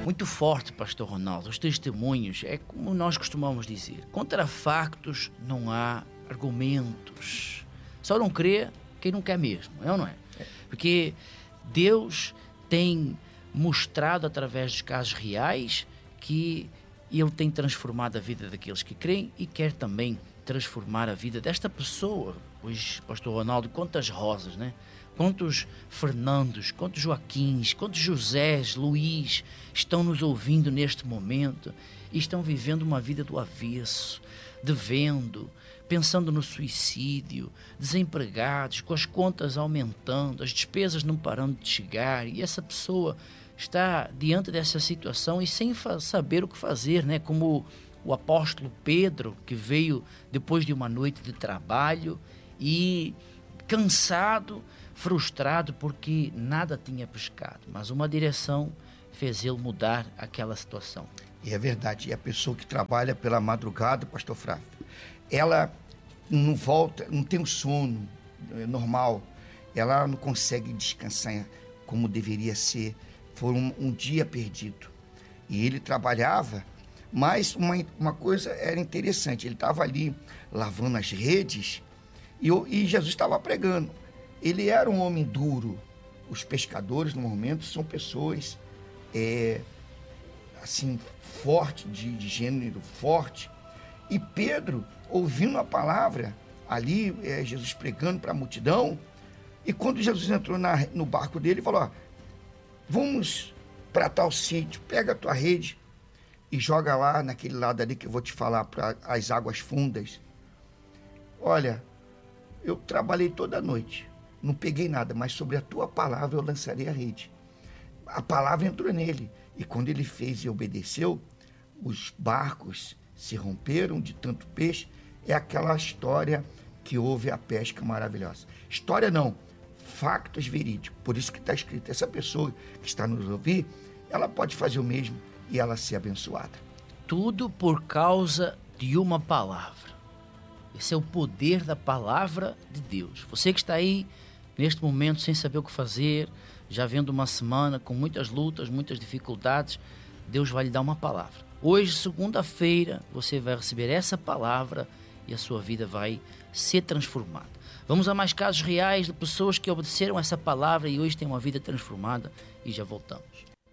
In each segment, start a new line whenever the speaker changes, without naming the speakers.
Muito forte, pastor Ronaldo. Os testemunhos, é como nós costumamos dizer, contra factos não há argumentos. Só não crê quem não quer mesmo, é ou não é? Porque Deus tem mostrado através dos casos reais que Ele tem transformado a vida daqueles que creem e quer também transformar a vida desta pessoa. Pois, pastor Ronaldo, quantas Rosas, né? Quantos Fernandos, quantos Joaquins, quantos Josés, Luís estão nos ouvindo neste momento e estão vivendo uma vida do avesso, devendo, pensando no suicídio, desempregados, com as contas aumentando, as despesas não parando de chegar, e essa pessoa está diante dessa situação e sem saber o que fazer, né? Como o apóstolo Pedro, que veio depois de uma noite de trabalho e cansado, frustrado porque nada tinha pescado, mas uma direção fez ele mudar aquela situação.
E é verdade, e a pessoa que trabalha pela madrugada, pastor Flávio, ela não volta, não tem um sono normal, ela não consegue descansar como deveria ser, foi um dia perdido. E ele trabalhava, mas uma coisa era interessante, ele estava ali lavando as redes e Jesus estava pregando. Ele era um homem duro. Os pescadores, no momento, são pessoas, assim, forte, de gênero forte. E Pedro, ouvindo a palavra, ali, Jesus pregando para a multidão, e quando Jesus entrou no barco dele, ele falou, vamos para tal sítio, pega a tua rede e joga lá, naquele lado ali que eu vou te falar, para as águas fundas. Olha, eu trabalhei toda a noite, não peguei nada, mas sobre a tua palavra eu lançarei a rede. A palavra entrou nele, e quando ele fez e obedeceu, os barcos se romperam de tanto peixe. É aquela história que houve a pesca maravilhosa. História não, factos verídicos. Por isso que está escrito, essa pessoa que está nos ouvindo, ela pode fazer o mesmo e ela ser abençoada.
Tudo por causa de uma palavra. Esse é o poder da palavra de Deus. Você que está aí neste momento sem saber o que fazer, já vendo uma semana com muitas lutas, muitas dificuldades, Deus vai lhe dar uma palavra. Hoje, segunda-feira, você vai receber essa palavra e a sua vida vai ser transformada. Vamos a mais casos reais de pessoas que obedeceram essa palavra e hoje têm uma vida transformada, e já voltamos.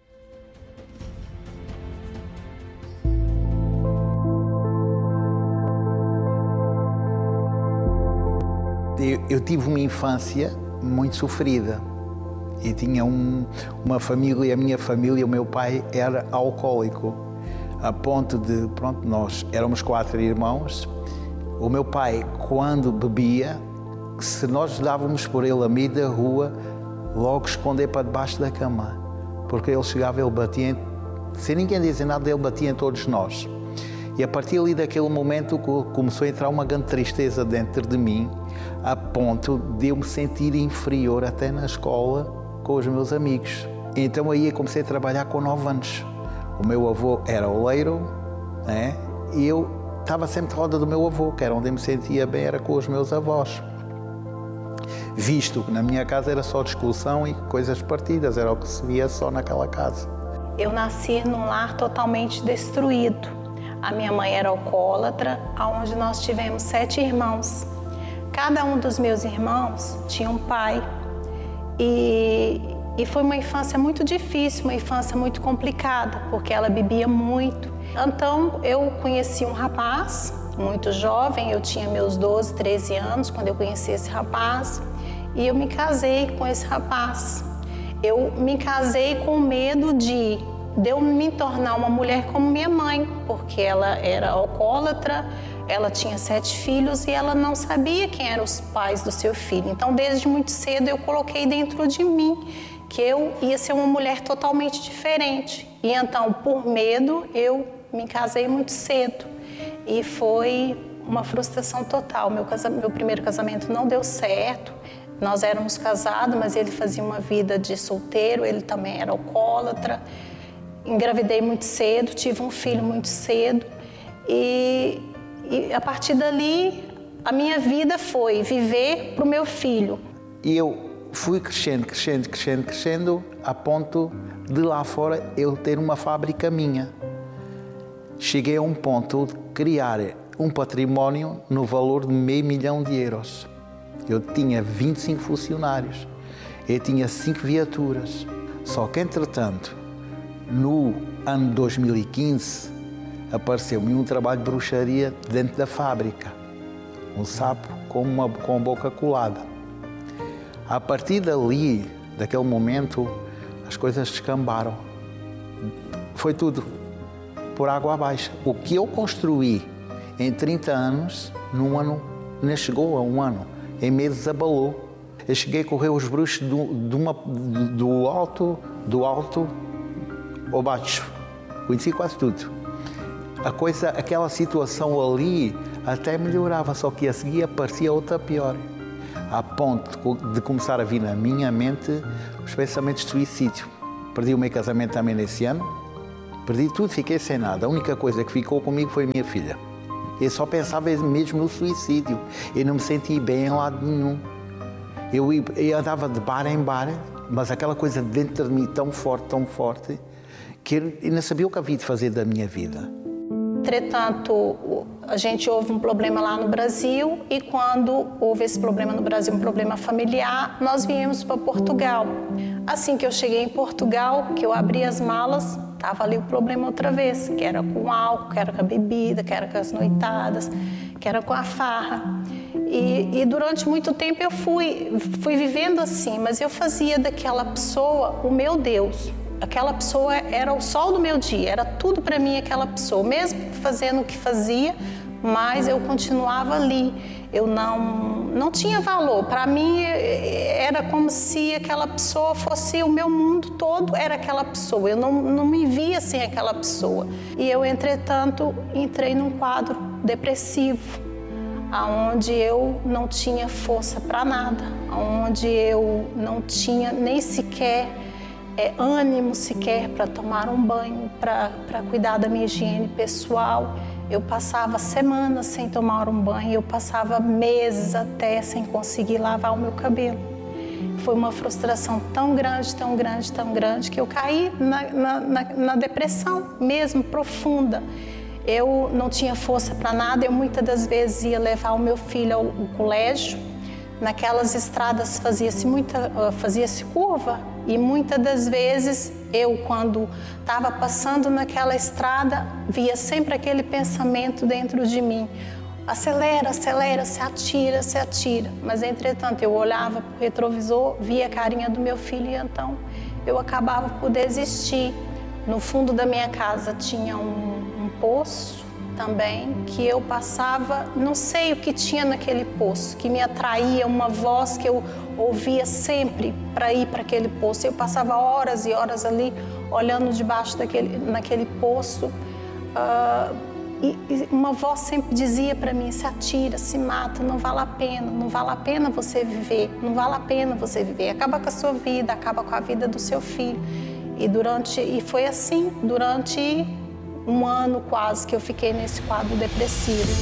Eu tive uma infância muito sofrida e tinha uma família, a minha família, o meu pai era alcoólico, a ponto de, nós éramos 4 irmãos. O meu pai, quando bebia, se nós dávamos por ele a meio da rua, logo esconder para debaixo da cama, porque ele chegava, ele batia, sem ninguém dizer nada, ele batia em todos nós. E a partir ali daquele momento começou a entrar uma grande tristeza dentro de mim, a ponto de eu me sentir inferior até na escola com os meus amigos. Então aí eu comecei a trabalhar com 9 anos. O meu avô era oleiro, né? E eu estava sempre de roda do meu avô, que era onde eu me sentia bem, era com os meus avós. Visto que na minha casa era só discussão e coisas partidas, era o que se via só naquela casa.
Eu nasci num lar totalmente destruído. A minha mãe era alcoólatra, onde nós tivemos 7 irmãos. Cada um dos meus irmãos tinha um pai. E foi uma infância muito difícil, uma infância muito complicada, porque ela bebia muito. Então eu conheci um rapaz, muito jovem, eu tinha meus 12, 13 anos quando eu conheci esse rapaz, e eu me casei com esse rapaz. Eu me casei com medo de eu me tornar uma mulher como minha mãe, porque ela era alcoólatra, ela tinha 7 filhos e ela não sabia quem eram os pais do seu filho. Então, desde muito cedo, eu coloquei dentro de mim que eu ia ser uma mulher totalmente diferente. E então, por medo, eu me casei muito cedo. E foi uma frustração total. Meu primeiro casamento não deu certo. Nós éramos casados, mas ele fazia uma vida de solteiro, ele também era alcoólatra. Engravidei muito cedo, tive um filho muito cedo. E a partir dali, a minha vida foi viver para o meu filho.
E eu fui crescendo, a ponto de lá fora eu ter uma fábrica minha. Cheguei a um ponto de criar um património no valor de €500 mil. Eu tinha 25 funcionários, eu tinha 5 viaturas. Só que, entretanto, no ano 2015, apareceu-me um trabalho de bruxaria dentro da fábrica. Um sapo com a boca colada. A partir dali, daquele momento, as coisas descambaram. Foi tudo por água abaixo. O que eu construí em 30 anos, num ano, nem chegou a um ano, em meses abalou. Eu cheguei a correr os bruxos do alto ao baixo. Conheci quase tudo. Aquela situação ali até melhorava, só que a seguir aparecia outra pior. A ponto de começar a vir na minha mente os pensamentos de suicídio. Perdi o meu casamento também nesse ano. Perdi tudo, fiquei sem nada. A única coisa que ficou comigo foi a minha filha. Eu só pensava mesmo no suicídio. Eu não me sentia bem em lado nenhum. Eu andava de bar em bar, mas aquela coisa dentro de mim tão forte, que eu não sabia o que havia de fazer da minha vida.
Entretanto, a gente houve um problema lá no Brasil e quando houve esse problema no Brasil, um problema familiar, nós viemos para Portugal. Assim que eu cheguei em Portugal, que eu abri as malas, estava ali o problema outra vez, que era com o álcool, que era com a bebida, que era com as noitadas, que era com a farra. E durante muito tempo eu fui vivendo assim, mas eu fazia daquela pessoa o meu Deus. Aquela pessoa era o sol do meu dia, era tudo para mim aquela pessoa. Mesmo fazendo o que fazia, mas eu continuava ali. Eu não tinha valor. Para mim era como se aquela pessoa fosse o meu mundo todo, era aquela pessoa. Eu não me via sem aquela pessoa. E eu, entretanto, entrei num quadro depressivo, onde eu não tinha força para nada, onde eu não tinha nem sequer ânimo sequer para tomar um banho, para cuidar da minha higiene pessoal. Eu passava semanas sem tomar um banho, eu passava meses até sem conseguir lavar o meu cabelo. Foi uma frustração tão grande, que eu caí na depressão mesmo, profunda. Eu não tinha força para nada, eu muitas das vezes ia levar o meu filho ao colégio. Naquelas estradas fazia-se curva e muitas das vezes eu, quando estava passando naquela estrada, via sempre aquele pensamento dentro de mim: acelera, se atira. Mas, entretanto, eu olhava para o retrovisor, via a carinha do meu filho e então eu acabava por desistir. No fundo da minha casa tinha um poço também, que eu passava, não sei o que tinha naquele poço, que me atraía, uma voz que eu ouvia sempre para ir para aquele poço. Eu passava horas e horas ali, olhando debaixo naquele poço, e uma voz sempre dizia para mim: se atira, se mata, não vale a pena você viver, não vale a pena você viver, acaba com a sua vida, acaba com a vida do seu filho. E foi assim, durante um ano quase, que eu fiquei nesse quadro depressivo.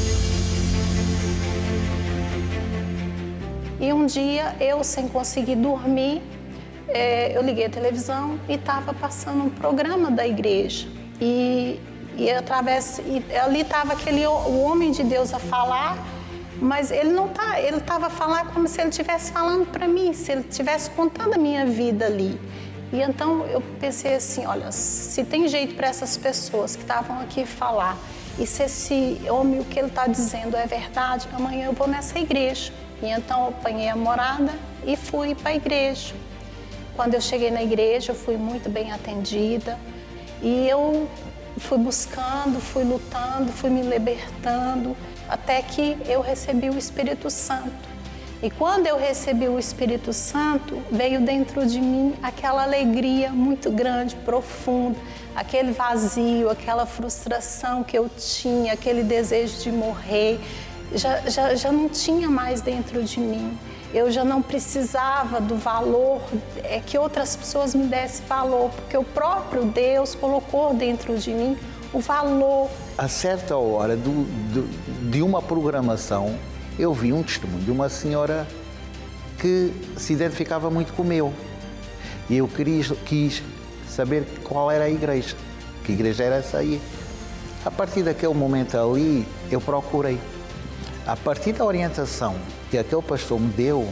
E um dia, eu sem conseguir dormir, eu liguei a televisão e estava passando um programa da igreja. E ali estava o homem de Deus a falar, mas ele estava a falar como se ele estivesse falando para mim, se ele estivesse contando a minha vida ali. E então eu pensei assim: olha, se tem jeito para essas pessoas que estavam aqui falar, e se esse homem, o que ele está dizendo é verdade, amanhã eu vou nessa igreja. E então eu apanhei a morada e fui para a igreja. Quando eu cheguei na igreja, eu fui muito bem atendida e eu fui buscando, fui lutando, fui me libertando, até que eu recebi o Espírito Santo. E quando eu recebi o Espírito Santo, veio dentro de mim aquela alegria muito grande, profunda, aquele vazio, aquela frustração que eu tinha, aquele desejo de morrer, já não tinha mais dentro de mim. Eu já não precisava do valor, que outras pessoas me dessem valor, porque o próprio Deus colocou dentro de mim o valor.
A certa hora de uma programação, eu vi um testemunho de uma senhora que se identificava muito com o meu. E eu quis saber qual era a igreja. Que igreja era essa aí? A partir daquele momento ali, eu procurei. A partir da orientação que aquele pastor me deu,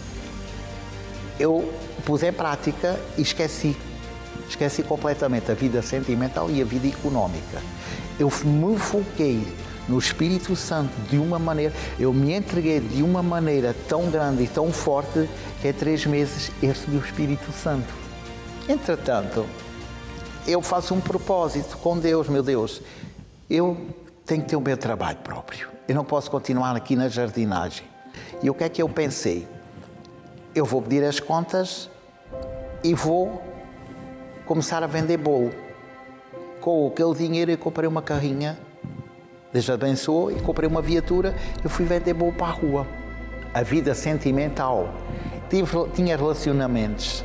eu pus em prática e esqueci. Esqueci completamente a vida sentimental e a vida económica. Eu me foquei no Espírito Santo de uma maneira, eu me entreguei de uma maneira tão grande e tão forte que em 3 meses eu recebi o Espírito Santo. Entretanto, eu faço um propósito com Deus, meu Deus. Eu tenho que ter o meu trabalho próprio. Eu não posso continuar aqui na jardinagem. E o que é que eu pensei? Eu vou pedir as contas e vou começar a vender bolo. Com aquele dinheiro eu comprei uma carrinha, Deus abençoou, e comprei uma viatura, eu fui vender bolo para a rua. A vida sentimental. Tinha relacionamentos,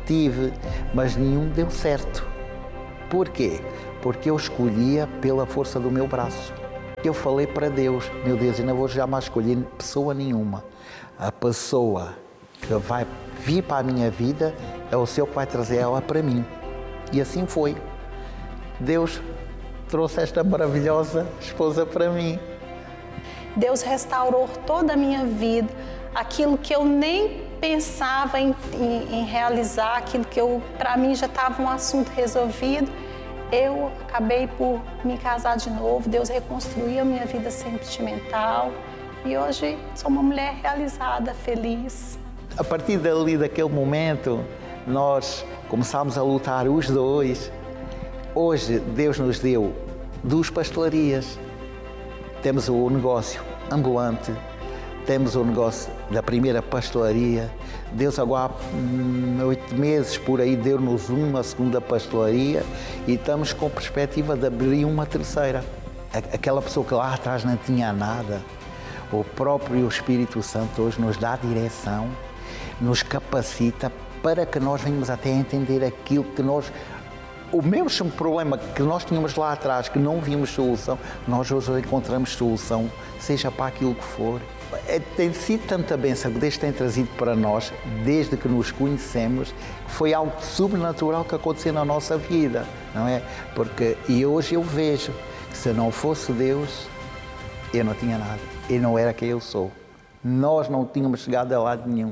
mas nenhum deu certo. Porquê? Porque eu escolhia pela força do meu braço. Eu falei para Deus, meu Deus, eu não vou jamais escolher pessoa nenhuma. A pessoa que vai vir para a minha vida é o Senhor que vai trazer ela para mim. E assim foi. Deus trouxe esta maravilhosa esposa para mim.
Deus restaurou toda a minha vida, aquilo que eu nem pensava em realizar, aquilo que para mim já estava um assunto resolvido. Eu acabei por me casar de novo, Deus reconstruiu a minha vida sentimental e hoje sou uma mulher realizada, feliz.
A partir dali, daquele momento, nós começámos a lutar os dois. Hoje, Deus nos deu 2 pastelarias. Temos o negócio ambulante, temos o negócio da primeira pastelaria. Deus agora, há 8 meses por aí, deu-nos uma segunda pastelaria e estamos com perspectiva de abrir uma terceira. Aquela pessoa que lá atrás não tinha nada, o próprio Espírito Santo hoje nos dá direção, nos capacita para que nós venhamos até a entender aquilo que nós... O mesmo problema que nós tínhamos lá atrás, que não víamos solução, nós hoje encontramos solução, seja para aquilo que for. Tem sido tanta bênção que Deus tem trazido para nós, desde que nos conhecemos, que foi algo sobrenatural que aconteceu na nossa vida, não é? E hoje eu vejo que se não fosse Deus, eu não tinha nada, eu não era quem eu sou. Nós não tínhamos chegado a lado nenhum.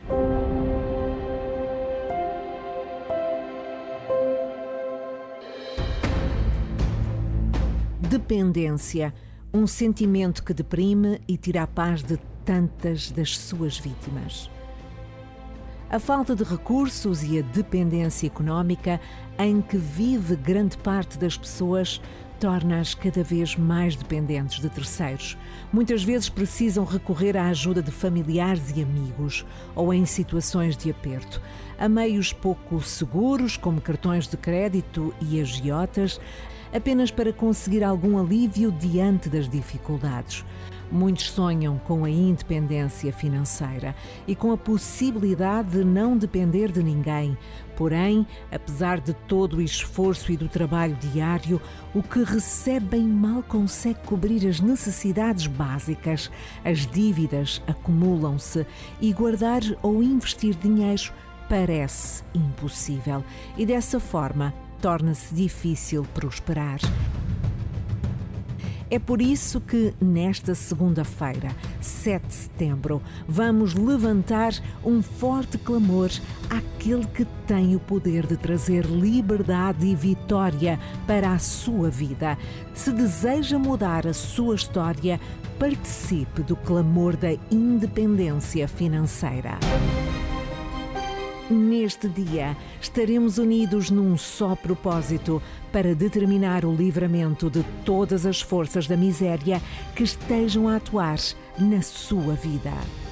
Dependência, um sentimento que deprime e tira a paz de tantas das suas vítimas. A falta de recursos e a dependência económica em que vive grande parte das pessoas torna-as cada vez mais dependentes de terceiros. Muitas vezes precisam recorrer à ajuda de familiares e amigos ou em situações de aperto. A meios pouco seguros, como cartões de crédito e agiotas, apenas para conseguir algum alívio diante das dificuldades. Muitos sonham com a independência financeira e com a possibilidade de não depender de ninguém. Porém, apesar de todo o esforço e do trabalho diário, o que recebem mal consegue cobrir as necessidades básicas. As dívidas acumulam-se e guardar ou investir dinheiro parece impossível. E dessa forma, torna-se difícil prosperar. É por isso que, nesta segunda-feira, 7 de setembro, vamos levantar um forte clamor àquele que tem o poder de trazer liberdade e vitória para a sua vida. Se deseja mudar a sua história, participe do clamor da independência financeira. Neste dia, estaremos unidos num só propósito para determinar o livramento de todas as forças da miséria que estejam a atuar na sua vida.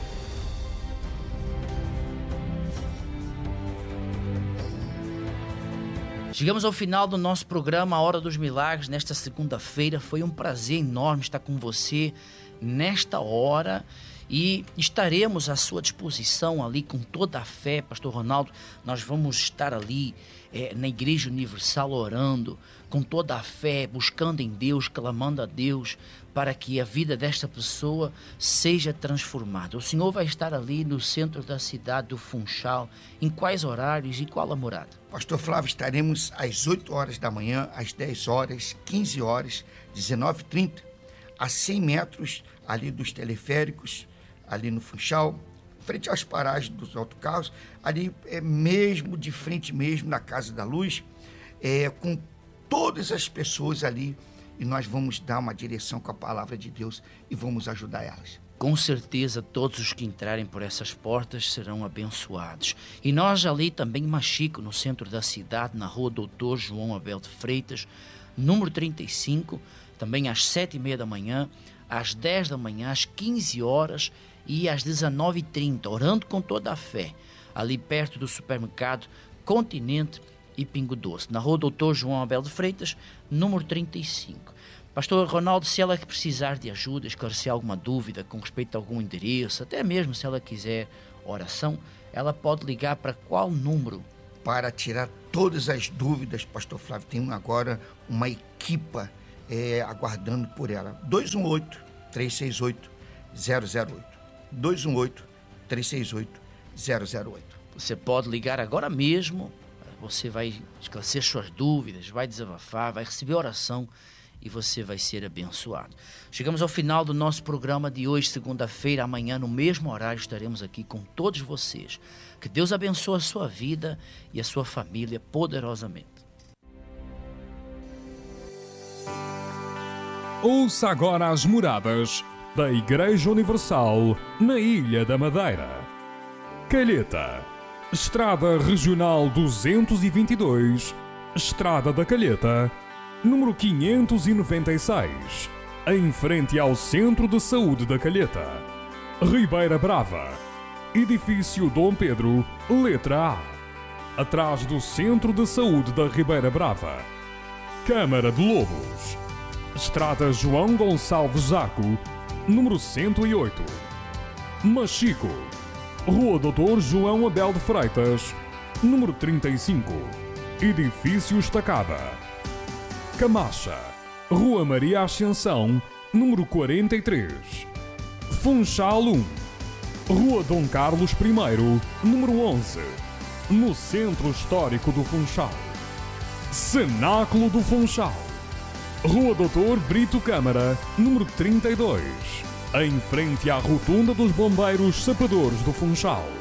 Chegamos ao final do nosso programa A Hora dos Milagres, nesta segunda-feira. Foi um prazer enorme estar com você nesta hora. e estaremos à sua disposição ali com toda a fé, Pastor Ronaldo. Nós vamos estar ali na Igreja Universal orando com toda a fé, buscando em Deus, clamando a Deus para que a vida desta pessoa seja transformada. O senhor vai estar ali no centro da cidade do Funchal. Em quais horários e qual a morada?
Pastor Flávio, estaremos às 8 horas da manhã, às 10 horas, 15 horas, 19h30, a 100 metros ali dos teleféricos, ali no Funchal, frente às paragens dos autocarros, ali mesmo, de frente mesmo, na Casa da Luz, com todas as pessoas ali, e nós vamos dar uma direção com a palavra de Deus e vamos ajudar elas.
Com certeza todos os que entrarem por essas portas serão abençoados. E nós ali também em Machico, no centro da cidade, na rua Doutor João Abel de Freitas, número 35, também às 7h30 da manhã, às 10 da manhã, às 15 horas e às 19h30, orando com toda a fé, ali perto do supermercado Continente e Pingo Doce, na rua Doutor João Abel de Freitas, número 35. Pastor Ronaldo, se ela precisar de ajuda, esclarecer alguma dúvida com respeito a algum endereço, até mesmo se ela quiser oração, ela pode ligar para qual número?
Para tirar todas as dúvidas, Pastor Flávio, tem agora uma equipa aguardando por ela. 218-368-008. 218-368-008.
Você pode ligar agora mesmo, você vai esclarecer suas dúvidas, vai desabafar, vai receber oração e você vai ser abençoado. Chegamos ao final do nosso programa de hoje, segunda-feira. Amanhã, no mesmo horário, estaremos aqui com todos vocês. Que Deus abençoe a sua vida e a sua família poderosamente.
Ouça agora as moradas da Igreja Universal na Ilha da Madeira. Calheta, Estrada Regional 222, Estrada da Calheta, número 596, em frente ao Centro de Saúde da Calheta. Ribeira Brava, Edifício Dom Pedro, letra A, atrás do Centro de Saúde da Ribeira Brava. Câmara de Lobos, Estrada João Gonçalves Zaco, número 108. Machico, Rua Doutor João Abel de Freitas, número 35, Edifício Estacada. Camacha, Rua Maria Ascensão, número 43. Funchal 1, Rua Dom Carlos I, número 11, no Centro Histórico do Funchal. Cenáculo do Funchal, Rua Doutor Brito Câmara, número 32, em frente à Rotunda dos Bombeiros Sapadores do Funchal.